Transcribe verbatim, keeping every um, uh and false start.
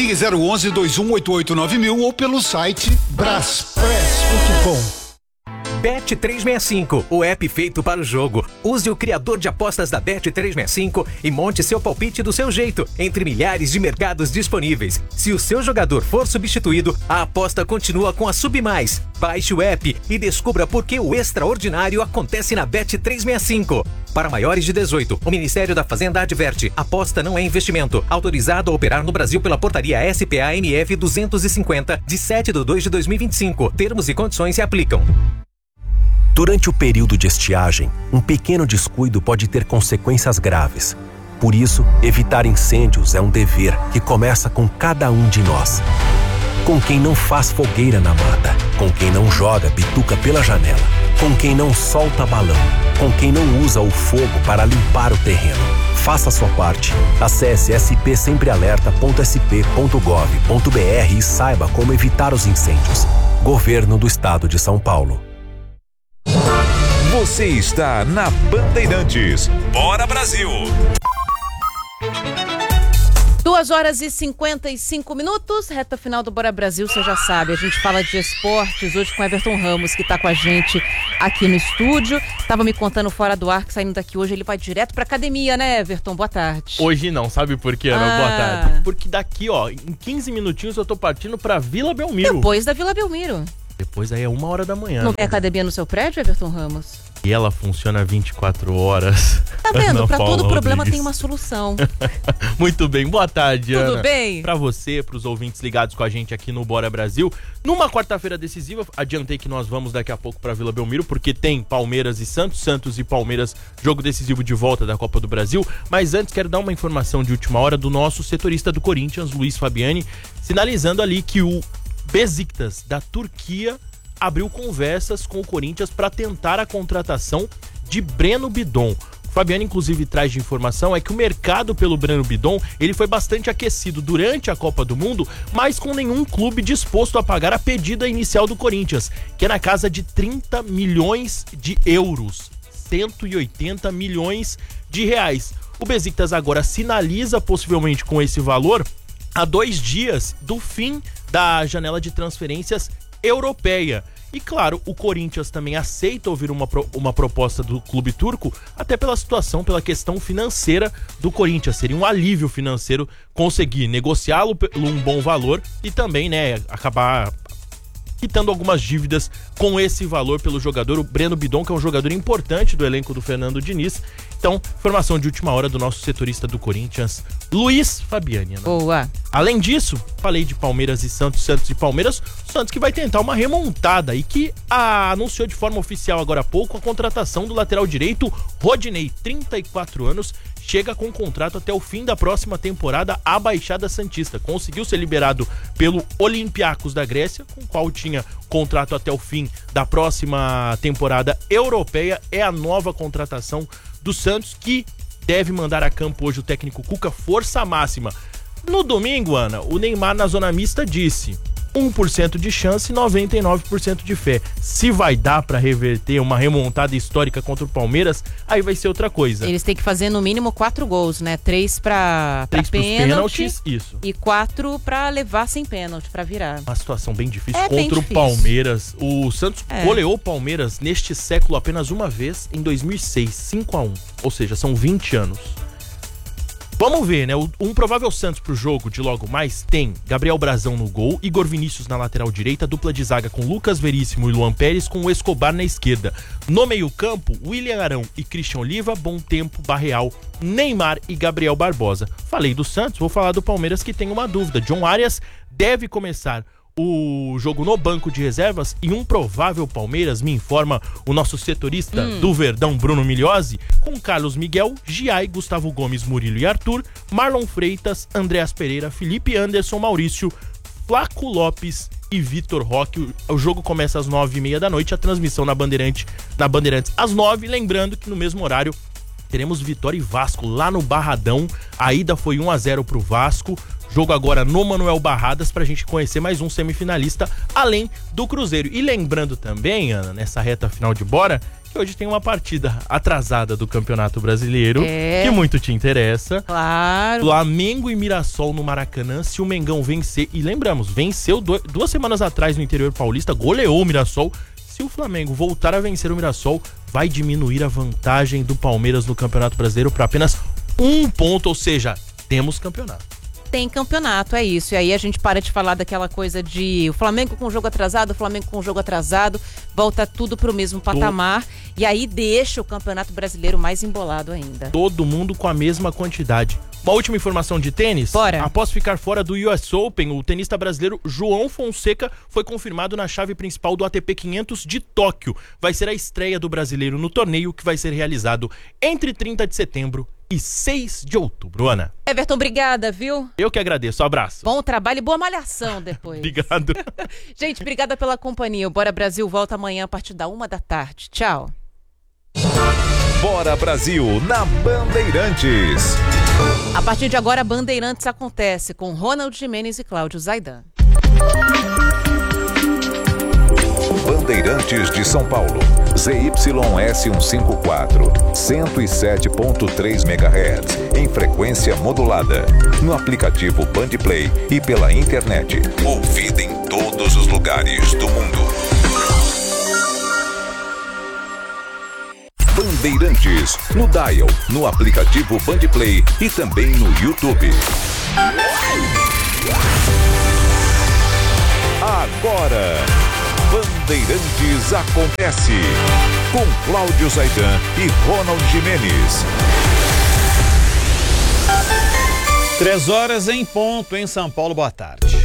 Ligue zero onze, dois um oito oito nove mil ou pelo site braspress ponto com. Bet trezentos e sessenta e cinco, o app feito para o jogo. Use o criador de apostas da Bet trezentos e sessenta e cinco e monte seu palpite do seu jeito, entre milhares de mercados disponíveis. Se o seu jogador for substituído, a aposta continua com a Submais. Baixe o app e descubra por que o extraordinário acontece na Bet trezentos e sessenta e cinco. Para maiores de dezoito, o Ministério da Fazenda adverte: aposta não é investimento. Autorizado a operar no Brasil pela portaria S P A M F duzentos e cinquenta, de sete de dois de dois mil e vinte e cinco. Termos e condições se aplicam. Durante o período de estiagem, um pequeno descuido pode ter consequências graves. Por isso, evitar incêndios é um dever que começa com cada um de nós. Com quem não faz fogueira na mata, com quem não joga bituca pela janela, com quem não solta balão, com quem não usa o fogo para limpar o terreno. Faça a sua parte. Acesse s p sempre alerta ponto s p ponto gov ponto b r e saiba como evitar os incêndios. Governo do Estado de São Paulo. Você está na Bandeirantes. Bora Brasil! Duas horas e cinquenta e cinco minutos, reta final do Bora Brasil, você já sabe, a gente fala de esportes hoje com Everton Ramos, que tá com a gente aqui no estúdio. Tava me contando fora do ar que saindo daqui hoje ele vai direto pra academia, né, Everton? Boa tarde. Hoje não, sabe por quê, Ana? Ah. Boa tarde. Porque daqui, ó, em quinze minutinhos eu tô partindo pra Vila Belmiro. Depois da Vila Belmiro. Depois aí é uma hora da manhã. Não tem academia no seu prédio, Everton Ramos? E ela funciona vinte e quatro horas. Tá vendo? Ana Pra Paula todo problema Rodrigues. tem uma solução. Muito bem, boa tarde, Tudo Ana. bem? Pra você, pros ouvintes ligados com a gente aqui no Bora Brasil. Numa quarta-feira decisiva, adiantei que nós vamos daqui a pouco pra Vila Belmiro, porque tem Palmeiras e Santos, Santos e Palmeiras, jogo decisivo de volta da Copa do Brasil. Mas antes, quero dar uma informação de última hora do nosso setorista do Corinthians, Luiz Fabiani, sinalizando ali que o Besiktas, da Turquia, abriu conversas com o Corinthians para tentar a contratação de Breno Bidon. O Fabiano, inclusive, traz de informação é que o mercado pelo Breno Bidon ele foi bastante aquecido durante a Copa do Mundo, mas com nenhum clube disposto a pagar a pedida inicial do Corinthians, que é na casa de trinta milhões de euros, cento e oitenta milhões de reais. O Besiktas agora sinaliza possivelmente com esse valor a dois dias do fim da janela de transferências europeia. E claro, o Corinthians também aceita ouvir uma, pro, uma proposta do clube turco, até pela situação, pela questão financeira do Corinthians. Seria um alívio financeiro conseguir negociá-lo por um bom valor e também, né, acabar quitando algumas dívidas com esse valor pelo jogador, o Breno Bidon, que é um jogador importante do elenco do Fernando Diniz. Então, informação de última hora do nosso setorista do Corinthians, Luiz Fabiani. Né? Boa. Além disso, falei de Palmeiras e Santos, Santos e Palmeiras, Santos que vai tentar uma remontada e que ah, anunciou de forma oficial agora há pouco a contratação do lateral direito Rodinei, trinta e quatro anos, chega com contrato até o fim da próxima temporada à Baixada Santista. Conseguiu ser liberado pelo Olympiacos da Grécia, com o qual tinha contrato até o fim da próxima temporada europeia. É a nova contratação do Santos, que deve mandar a campo hoje o técnico Cuca, força máxima. No domingo, Ana, o Neymar na zona mista disse um por cento de chance e noventa e nove por cento de fé. Se vai dar pra reverter uma remontada histórica contra o Palmeiras, aí vai ser outra coisa. Eles têm que fazer no mínimo quatro gols, né? Três pra, pra Três pros pênalti pênaltis, isso. E quatro pra levar sem pênalti, pra virar. Uma situação bem difícil É contra bem o difícil. Palmeiras. O Santos É. goleou o Palmeiras neste século apenas uma vez, em dois mil e seis, cinco a um. Ou seja, são vinte anos. Vamos ver, né? Um provável Santos pro jogo de logo mais tem Gabriel Brazão no gol, Igor Vinícius na lateral direita, dupla de zaga com Lucas Veríssimo e Luan Pérez, com o Escobar na esquerda. No meio-campo, William Arão e Christian Oliva, Bom Tempo, Barreal, Neymar e Gabriel Barbosa. Falei do Santos, vou falar do Palmeiras, que tem uma dúvida. John Arias deve começar o jogo no banco de reservas e um provável Palmeiras, me informa o nosso setorista hum. do Verdão, Bruno Migliosi, com Carlos Miguel, Giai, Gustavo Gomes, Murilo e Arthur, Marlon Freitas, Andreas Pereira, Felipe Anderson, Maurício, Flaco Lopes e Vitor Roque. O jogo começa às nove e meia da noite, a transmissão na Bandeirante, na Bandeirantes às nove, lembrando que no mesmo horário teremos Vitória e Vasco lá no Barradão. A ida foi um a zero pro Vasco. Jogo agora no Manuel Barradas pra gente conhecer mais um semifinalista, além do Cruzeiro. E lembrando também, Ana, nessa reta final de Bora, que hoje tem uma partida atrasada do Campeonato Brasileiro, É. que muito te interessa. Claro. Flamengo e Mirassol no Maracanã, se o Mengão vencer, e lembramos, venceu do- duas semanas atrás no interior paulista, goleou o Mirassol. Se o Flamengo voltar a vencer o Mirassol, vai diminuir a vantagem do Palmeiras no Campeonato Brasileiro para apenas um ponto, ou seja, temos campeonato. Tem campeonato, é isso. E aí a gente para de falar daquela coisa de o Flamengo com jogo atrasado, o Flamengo com jogo atrasado, volta tudo pro mesmo patamar e aí deixa o Campeonato Brasileiro mais embolado ainda. Todo mundo com a mesma quantidade. Uma última informação de tênis. Bora. Após ficar fora do U S Open, o tenista brasileiro João Fonseca foi confirmado na chave principal do A T P quinhentos de Tóquio. Vai ser a estreia do brasileiro no torneio, que vai ser realizado entre trinta de setembro e seis de outubro. Ana, Everton, obrigada, viu? eu que agradeço. Abraço. Bom trabalho e boa malhação depois. Obrigado. Gente, obrigada pela companhia. O Bora Brasil volta amanhã a partir da uma da tarde. Tchau. Bora Brasil na Bandeirantes. A partir de agora, Bandeirantes acontece com Ronald Gimenez e Cláudio Zaidan. Bandeirantes de São Paulo. Z Y S cento e cinquenta e quatro, cento e sete ponto três megahertz, em frequência modulada. No aplicativo Bandplay e pela internet. Ouvida em todos os lugares do mundo. Bandeirantes, no Dial, no aplicativo Bandplay e também no YouTube. Agora, Bandeirantes acontece com Cláudio Zaidan e Ronald Gimenez. Três horas em ponto em São Paulo, boa tarde.